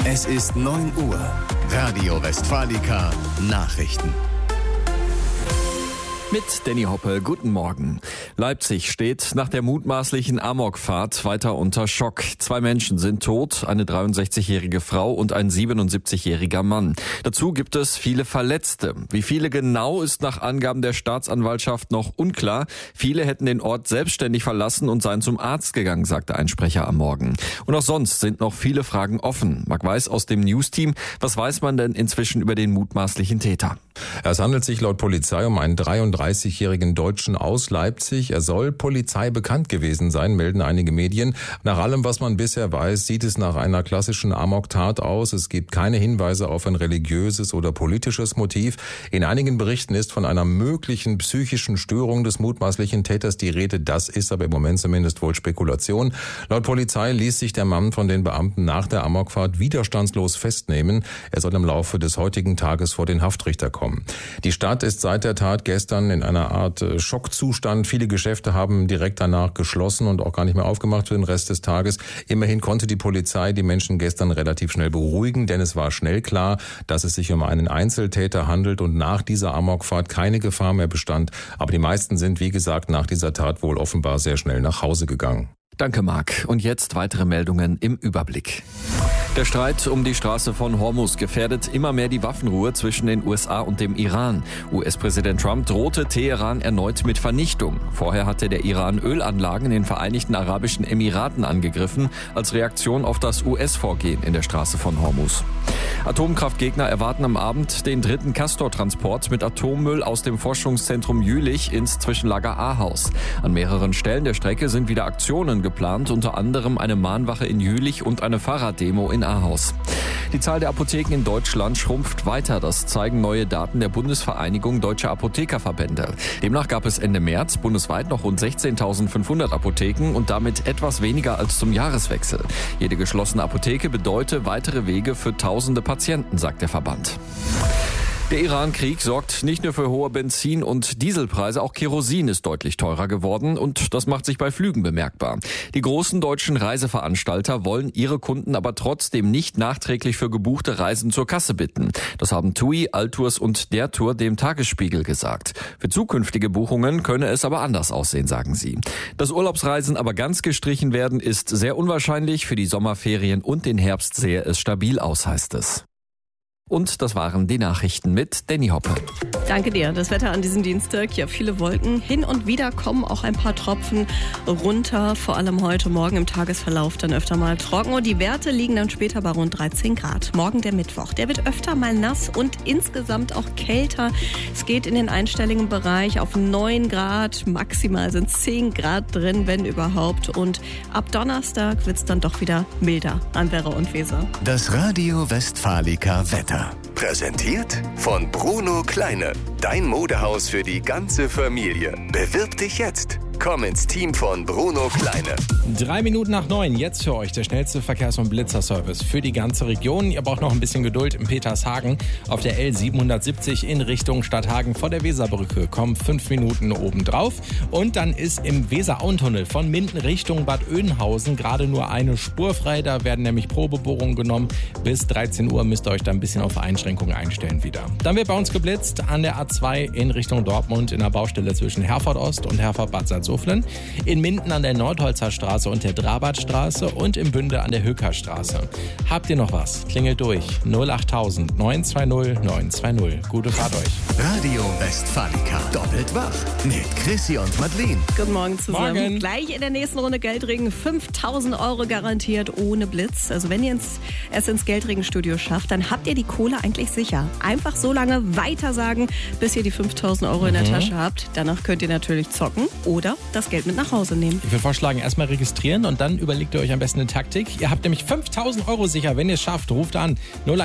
Es ist 9 Uhr. Radio Westfalica Nachrichten. Mit Danny Hoppe, guten Morgen. Leipzig steht nach der mutmaßlichen Amokfahrt weiter unter Schock. 2 Menschen sind tot, eine 63-jährige Frau und ein 77-jähriger Mann. Dazu gibt es viele Verletzte. Wie viele genau ist nach Angaben der Staatsanwaltschaft noch unklar. Viele hätten den Ort selbstständig verlassen und seien zum Arzt gegangen, sagte ein Sprecher am Morgen. Und auch sonst sind noch viele Fragen offen. Marc Weiß aus dem News-Team. Was weiß man denn inzwischen über den mutmaßlichen Täter? Es handelt sich laut Polizei um einen 33-jährigen Deutschen aus Leipzig. Er soll Polizei bekannt gewesen sein, melden einige Medien. Nach allem, was man bisher weiß, sieht es nach einer klassischen Amok-Tat aus. Es gibt keine Hinweise auf ein religiöses oder politisches Motiv. In einigen Berichten ist von einer möglichen psychischen Störung des mutmaßlichen Täters die Rede. Das ist aber im Moment zumindest wohl Spekulation. Laut Polizei ließ sich der Mann von den Beamten nach der Amokfahrt widerstandslos festnehmen. Er soll im Laufe des heutigen Tages vor den Haftrichter kommen. Die Stadt ist seit der Tat gestern in einer Art Schockzustand. Viele Geschäfte haben direkt danach geschlossen und auch gar nicht mehr aufgemacht für den Rest des Tages. Immerhin konnte die Polizei die Menschen gestern relativ schnell beruhigen, denn es war schnell klar, dass es sich um einen Einzeltäter handelt und nach dieser Amokfahrt keine Gefahr mehr bestand. Aber die meisten sind, wie gesagt, nach dieser Tat wohl offenbar sehr schnell nach Hause gegangen. Danke, Marc. Und jetzt weitere Meldungen im Überblick. Der Streit um die Straße von Hormuz gefährdet immer mehr die Waffenruhe zwischen den USA und dem Iran. US-Präsident Trump drohte Teheran erneut mit Vernichtung. Vorher hatte der Iran Ölanlagen in den Vereinigten Arabischen Emiraten angegriffen, als Reaktion auf das US-Vorgehen in der Straße von Hormuz. Atomkraftgegner erwarten am Abend den 3. Castor-Transport mit Atommüll aus dem Forschungszentrum Jülich ins Zwischenlager Ahaus. An mehreren Stellen der Strecke sind wieder Aktionen geplant, unter anderem eine Mahnwache in Jülich und eine Fahrraddemo in Ahaus. Die Zahl der Apotheken in Deutschland schrumpft weiter. Das zeigen neue Daten der Bundesvereinigung Deutscher Apothekerverbände. Demnach gab es Ende März bundesweit noch rund 16.500 Apotheken und damit etwas weniger als zum Jahreswechsel. Jede geschlossene Apotheke bedeutet weitere Wege für tausende Patienten, sagt der Verband. Der Iran-Krieg sorgt nicht nur für hohe Benzin- und Dieselpreise, auch Kerosin ist deutlich teurer geworden und das macht sich bei Flügen bemerkbar. Die großen deutschen Reiseveranstalter wollen ihre Kunden aber trotzdem nicht nachträglich für gebuchte Reisen zur Kasse bitten. Das haben TUI, Altours und der Tour dem Tagesspiegel gesagt. Für zukünftige Buchungen könne es aber anders aussehen, sagen sie. Dass Urlaubsreisen aber ganz gestrichen werden, ist sehr unwahrscheinlich. Für die Sommerferien und den Herbst sähe es stabil aus, heißt es. Und das waren die Nachrichten mit Danny Hoppe. Danke dir. Das Wetter an diesem Dienstag, ja, viele Wolken. Hin und wieder kommen auch ein paar Tropfen runter, vor allem heute Morgen im Tagesverlauf dann öfter mal trocken. Und die Werte liegen dann später bei rund 13 Grad. Morgen der Mittwoch, der wird öfter mal nass und insgesamt auch kälter. Es geht in den einstelligen Bereich auf 9 Grad, maximal sind 10 Grad drin, wenn überhaupt. Und ab Donnerstag wird es dann doch wieder milder an Werra und Weser. Das Radio Westfalica Wetter. Präsentiert von Bruno Kleine. Dein Modehaus für die ganze Familie. Bewirb dich jetzt. Komm ins Team von Bruno Kleine. 3 Minuten nach 9, jetzt für euch der schnellste Verkehrs- und Blitzerservice für die ganze Region. Ihr braucht noch ein bisschen Geduld in Petershagen. Auf der L770 in Richtung Stadthagen vor der Weserbrücke kommen 5 Minuten obendrauf. Und dann ist im Weser-Auen-Tunnel von Minden Richtung Bad Oeynhausen gerade nur eine Spur frei. Da werden nämlich Probebohrungen genommen. Bis 13 Uhr müsst ihr euch da ein bisschen auf Einschränkungen einstellen wieder. Dann wird bei uns geblitzt an der A2 in Richtung Dortmund in der Baustelle zwischen Herford Ost und Herford-Bad Salzuflen. In Minden an der Nordholzer Straße und der Drabartstraße und im Bünde an der Hökerstraße. Habt ihr noch was? Klingelt durch 08000 920 920. Gute Fahrt euch. Radio Westfalica. Doppelt wach. Mit Chrissy und Madeleine. Guten Morgen zusammen. Morgen. Gleich in der nächsten Runde Geldregen 5.000 € garantiert ohne Blitz. Also wenn ihr es ins Geldregenstudio schafft, dann habt ihr die Kohle eigentlich sicher. Einfach so lange weiter sagen, bis ihr die 5.000 € in der Tasche habt. Danach könnt ihr natürlich zocken oder das Geld mit nach Hause nehmen. Ich würde vorschlagen, erstmal registrieren und dann überlegt ihr euch am besten eine Taktik. Ihr habt nämlich 5.000 € sicher. Wenn ihr es schafft, ruft an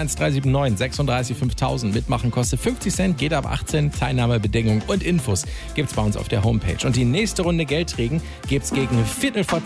01379 36 5000. Mitmachen kostet 50 Cent, geht ab 18. Teilnahmebedingungen und Infos gibt's bei uns auf der Homepage. Und die nächste Runde Geldregen gibt's gegen 15:45